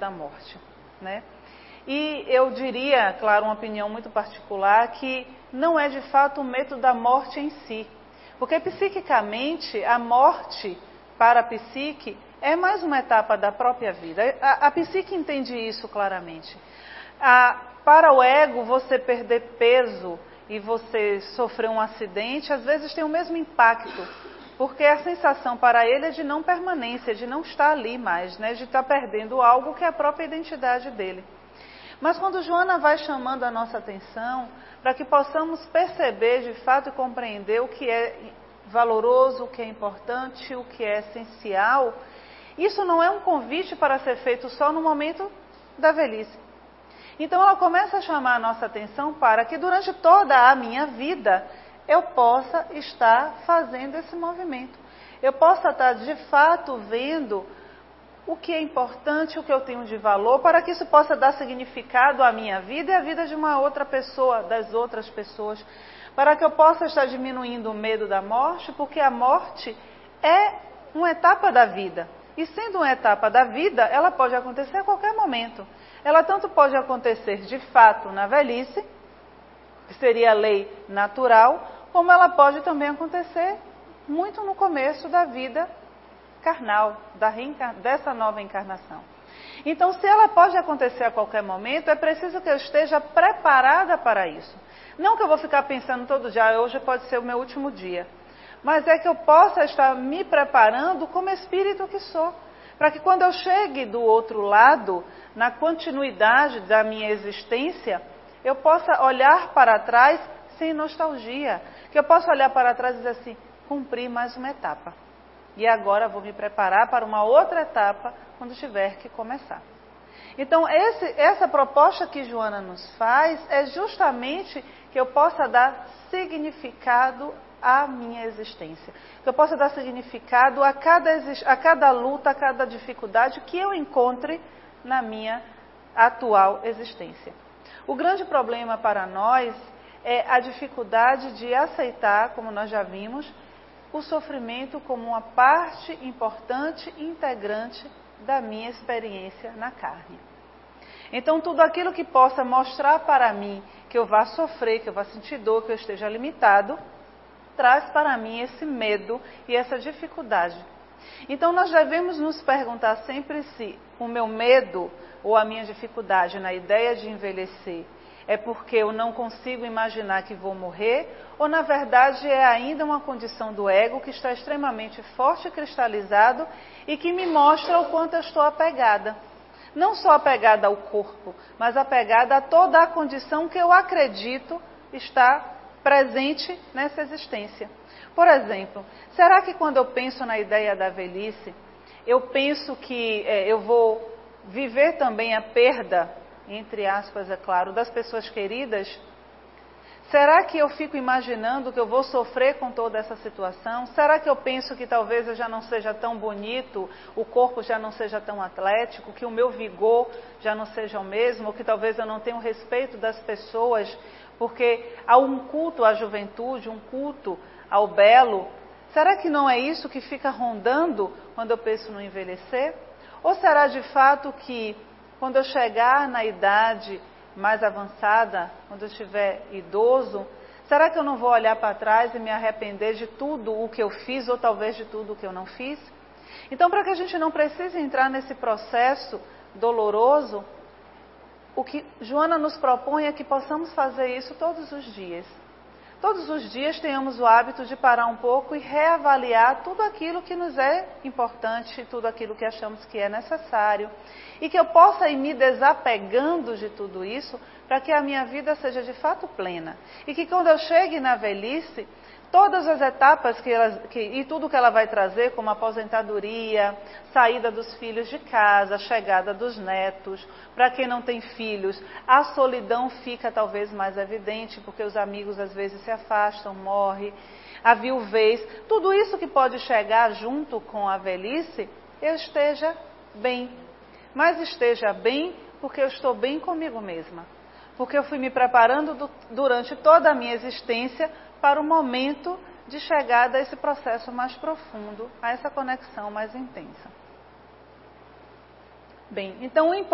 da morte, né? E eu diria, claro, uma opinião muito particular, que não é de fato o medo da morte em si. Porque psiquicamente, a morte para a psique é mais uma etapa da própria vida. A psique entende isso claramente. Para o ego, você perder peso e você sofrer um acidente, às vezes tem o mesmo impacto. Porque a sensação para ele é de não permanência, de não estar ali mais, né? De estar perdendo algo que é a própria identidade dele. Mas quando Joana vai chamando a nossa atenção, para que possamos perceber de fato e compreender o que é valoroso, o que é importante, o que é essencial, isso não é um convite para ser feito só no momento da velhice. Então ela começa a chamar a nossa atenção para que durante toda a minha vida eu possa estar fazendo esse movimento. Eu possa estar de fato vendo o que é importante, o que eu tenho de valor, para que isso possa dar significado à minha vida e à vida de uma outra pessoa, das outras pessoas. Para que eu possa estar diminuindo o medo da morte, porque a morte é uma etapa da vida. E sendo uma etapa da vida, ela pode acontecer a qualquer momento. Ela tanto pode acontecer de fato na velhice, que seria a lei natural, como ela pode também acontecer muito no começo da vida carnal, dessa nova encarnação. Então, se ela pode acontecer a qualquer momento, é preciso que eu esteja preparada para isso. Não que eu vou ficar pensando todo dia, hoje pode ser o meu último dia. Mas é que eu possa estar me preparando como espírito que sou. Para que quando eu chegue do outro lado, na continuidade da minha existência, eu possa olhar para trás sem nostalgia. Que eu possa olhar para trás e dizer assim, cumpri mais uma etapa. E agora vou me preparar para uma outra etapa quando tiver que começar. Então, essa proposta que Joana nos faz é justamente que eu possa dar significado à minha existência. Que eu possa dar significado a cada luta, a cada dificuldade que eu encontre na minha atual existência. O grande problema para nós é a dificuldade de aceitar, como nós já vimos, o sofrimento como uma parte importante e integrante da minha experiência na carne. Então, tudo aquilo que possa mostrar para mim que eu vá sofrer, que eu vá sentir dor, que eu esteja limitado, traz para mim esse medo e essa dificuldade. Então, nós devemos nos perguntar sempre se o meu medo ou a minha dificuldade na ideia de envelhecer é porque eu não consigo imaginar que vou morrer, ou na verdade é ainda uma condição do ego que está extremamente forte e cristalizado e que me mostra o quanto eu estou apegada. Não só apegada ao corpo, mas apegada a toda a condição que eu acredito está presente nessa existência. Por exemplo, será que quando eu penso na ideia da velhice, eu penso que eu vou viver também a perda, entre aspas, é claro, das pessoas queridas? Será que eu fico imaginando que eu vou sofrer com toda essa situação? Será que eu penso que talvez eu já não seja tão bonito, o corpo já não seja tão atlético, que o meu vigor já não seja o mesmo, ou que talvez eu não tenha o respeito das pessoas, porque há um culto à juventude, um culto ao belo? Será que não é isso que fica rondando quando eu penso no envelhecer? Ou será de fato que quando eu chegar na idade mais avançada, quando eu estiver idoso, será que eu não vou olhar para trás e me arrepender de tudo o que eu fiz ou talvez de tudo o que eu não fiz? Então, para que a gente não precise entrar nesse processo doloroso, o que Joana nos propõe é que possamos fazer isso todos os dias. Todos os dias tenhamos o hábito de parar um pouco e reavaliar tudo aquilo que nos é importante, tudo aquilo que achamos que é necessário. E que eu possa ir me desapegando de tudo isso para que a minha vida seja de fato plena. E que quando eu chegue na velhice, todas as etapas e tudo que ela vai trazer, como aposentadoria, saída dos filhos de casa, chegada dos netos, para quem não tem filhos, a solidão fica talvez mais evidente, porque os amigos às vezes se afastam, morrem, a viuvez, tudo isso que pode chegar junto com a velhice, eu esteja bem. Mas esteja bem porque eu estou bem comigo mesma. Porque eu fui me preparando durante toda a minha existência para o momento de chegada a esse processo mais profundo, a essa conexão mais intensa. Bem, então